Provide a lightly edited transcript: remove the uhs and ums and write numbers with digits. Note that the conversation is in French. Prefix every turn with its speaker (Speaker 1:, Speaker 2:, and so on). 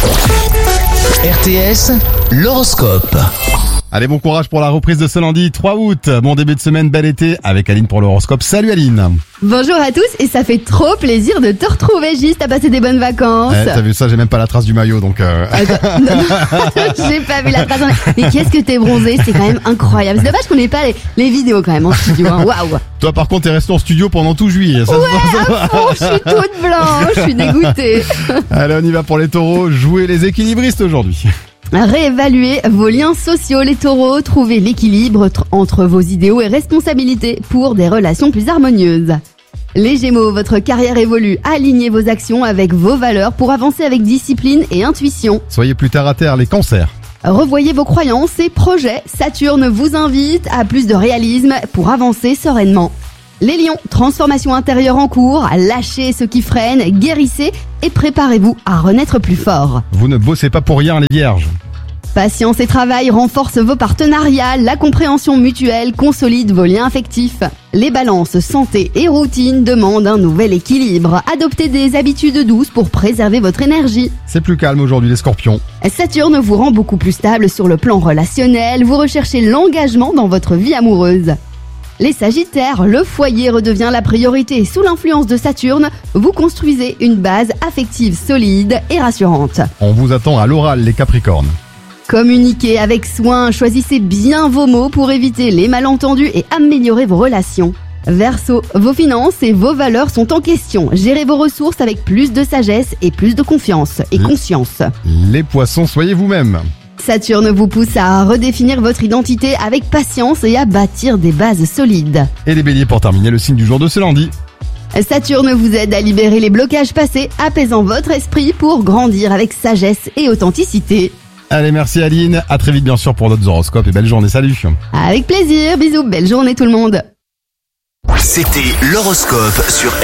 Speaker 1: RTS, l'horoscope.
Speaker 2: Allez, bon courage pour la reprise de ce lundi 3 août. Bon début de semaine, bel été avec Aline pour l'horoscope. Salut Aline.
Speaker 3: Bonjour à tous et ça fait trop plaisir de te retrouver, Gis. T'as passé des bonnes vacances.
Speaker 2: T'as vu ça, j'ai même pas la trace du maillot donc...
Speaker 3: Attends, non, j'ai pas vu la trace. Mais qu'est-ce que t'es bronzé, c'est quand même incroyable. C'est dommage qu'on ait pas les vidéos quand même en studio. Hein. Waouh.
Speaker 2: Toi par contre t'es resté en studio pendant tout juillet. Ça,
Speaker 3: ouais, à fond, je suis toute blanche, je suis dégoûtée.
Speaker 2: Allez, on y va pour les taureaux. Jouez les équilibristes aujourd'hui.
Speaker 3: Réévaluez vos liens sociaux, les taureaux. Trouvez l'équilibre entre vos idéaux et responsabilités pour des relations plus harmonieuses. Les gémeaux, votre carrière évolue. Alignez vos actions avec vos valeurs pour avancer avec discipline et intuition.
Speaker 2: Soyez plus terre à terre, les cancers.
Speaker 3: Revoyez vos croyances et projets. Saturne vous invite à plus de réalisme pour avancer sereinement. Les lions, transformation intérieure en cours, lâchez ce qui freine, guérissez et préparez-vous à renaître plus fort.
Speaker 2: Vous ne bossez pas pour rien, les vierges.
Speaker 3: Patience et travail renforcent vos partenariats, la compréhension mutuelle consolide vos liens affectifs. Les balances, santé et routine demandent un nouvel équilibre. Adoptez des habitudes douces pour préserver votre énergie.
Speaker 2: C'est plus calme aujourd'hui, les scorpions.
Speaker 3: Saturne vous rend beaucoup plus stable sur le plan relationnel, vous recherchez l'engagement dans votre vie amoureuse. Les sagittaires, le foyer redevient la priorité. Sous l'influence de Saturne, vous construisez une base affective solide et rassurante.
Speaker 2: On vous attend à l'oral, les capricornes.
Speaker 3: Communiquez avec soin, choisissez bien vos mots pour éviter les malentendus et améliorer vos relations. Verseau, vos finances et vos valeurs sont en question. Gérez vos ressources avec plus de sagesse et plus de confiance et conscience.
Speaker 2: Les poissons, soyez vous-même.
Speaker 3: Saturne vous pousse à redéfinir votre identité avec patience et à bâtir des bases solides.
Speaker 2: Et les béliers pour terminer, le signe du jour de ce lundi.
Speaker 3: Saturne vous aide à libérer les blocages passés, apaisant votre esprit pour grandir avec sagesse et authenticité.
Speaker 2: Allez, merci Aline. À très vite bien sûr pour d'autres horoscopes et belle journée. Salut.
Speaker 3: Avec plaisir, bisous, belle journée tout le monde.
Speaker 1: C'était l'horoscope sur